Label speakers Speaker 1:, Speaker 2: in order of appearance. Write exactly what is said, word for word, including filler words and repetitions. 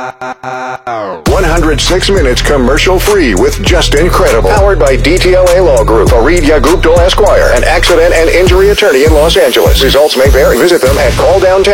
Speaker 1: one hundred six minutes commercial-free with Just Incredible. Powered by D T L A Law Group, Fareed Yaguptal Esquire, an accident and injury attorney in Los Angeles. Results may vary. Visit them at call downtown.